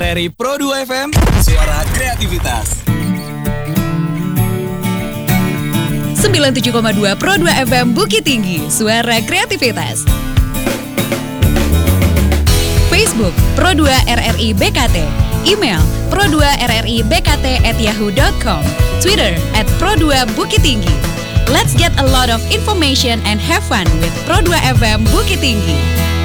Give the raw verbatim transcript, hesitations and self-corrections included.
R R I Pro dua F M, suara kreativitas. sembilan puluh tujuh koma dua Pro dua F M Bukit Tinggi, suara kreativitas. Facebook Pro dua R R I B K T, email pro dua r r i b k t at yahoo dot com, Twitter at Pro dua Bukit Tinggi. Let's get a lot of information and have fun with Pro dua F M Bukit Tinggi.